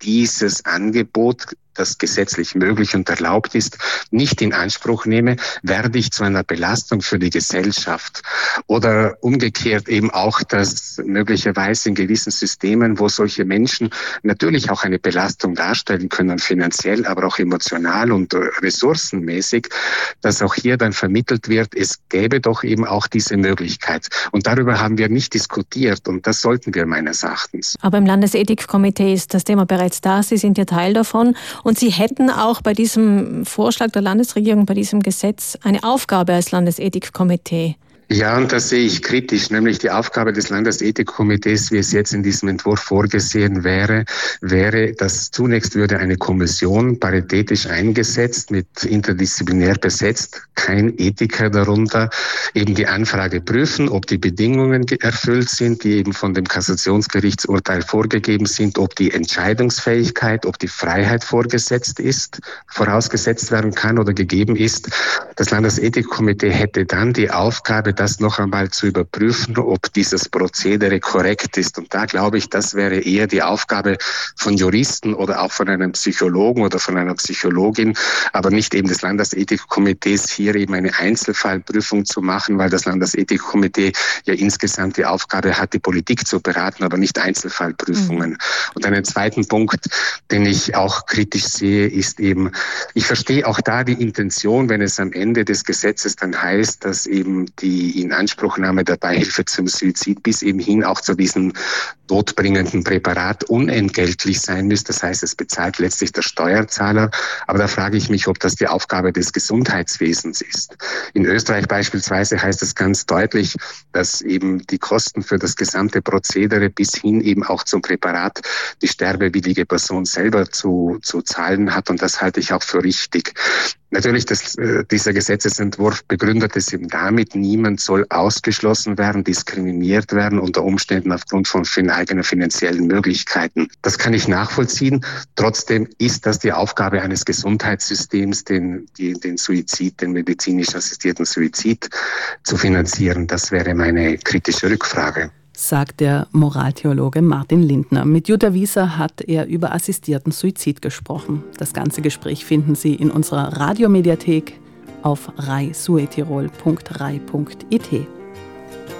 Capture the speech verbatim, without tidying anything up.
dieses Angebot, das gesetzlich möglich und erlaubt ist, nicht in Anspruch nehme, werde ich zu einer Belastung für die Gesellschaft. Oder umgekehrt eben auch, dass möglicherweise in gewissen Systemen, wo solche Menschen natürlich auch eine Belastung darstellen können, finanziell, aber auch emotional und ressourcenmäßig, dass auch hier dann vermittelt wird, es gäbe doch eben auch diese Möglichkeit. Und darüber haben wir nicht diskutiert und das sollten wir meines Erachtens. Aber im Landesethikkomitee ist das Thema bereits da. Sie sind ja Teil davon. Und Sie hätten auch bei diesem Vorschlag der Landesregierung, bei diesem Gesetz, eine Aufgabe als Landesethikkomitee. Ja, und das sehe ich kritisch, nämlich die Aufgabe des Landesethikkomitees, wie es jetzt in diesem Entwurf vorgesehen wäre, wäre, dass zunächst würde eine Kommission paritätisch eingesetzt, mit interdisziplinär besetzt, kein Ethiker darunter, eben die Anfrage prüfen, ob die Bedingungen erfüllt sind, die eben von dem Kassationsgerichtsurteil vorgegeben sind, ob die Entscheidungsfähigkeit, ob die Freiheit vorgesetzt ist, vorausgesetzt werden kann oder gegeben ist. Das Landesethikkomitee hätte dann die Aufgabe, das noch einmal zu überprüfen, ob dieses Prozedere korrekt ist. Und da glaube ich, das wäre eher die Aufgabe von Juristen oder auch von einem Psychologen oder von einer Psychologin, aber nicht eben des Landesethikkomitees, hier eben eine Einzelfallprüfung zu machen, weil das Landesethikkomitee ja insgesamt die Aufgabe hat, die Politik zu beraten, aber nicht Einzelfallprüfungen. Mhm. Und einen zweiten Punkt, den ich auch kritisch sehe, ist eben, ich verstehe auch da die Intention, wenn es am Ende des Gesetzes dann heißt, dass eben die Inanspruchnahme der Beihilfe zum Suizid bis eben hin auch zu diesem todbringenden Präparat unentgeltlich sein muss. Das heißt, es bezahlt letztlich der Steuerzahler. Aber da frage ich mich, ob das die Aufgabe des Gesundheitswesens ist. In Österreich beispielsweise heißt es ganz deutlich, dass eben die Kosten für das gesamte Prozedere bis hin eben auch zum Präparat die sterbewillige Person selber zu, zu zahlen hat. Und das halte ich auch für richtig. Natürlich, das, äh, dieser Gesetzesentwurf begründet es eben damit, niemand soll ausgeschlossen werden, diskriminiert werden, unter Umständen aufgrund von fin- eigenen finanziellen Möglichkeiten. Das kann ich nachvollziehen. Trotzdem ist das die Aufgabe eines Gesundheitssystems, den, die, den Suizid, den medizinisch assistierten Suizid zu finanzieren. Das wäre meine kritische Rückfrage, sagt der Moraltheologe Martin Lindner. Mit Jutta Wieser hat er über assistierten Suizid gesprochen. Das ganze Gespräch finden Sie in unserer Radiomediathek auf rai suetirol punkt rai punkt it.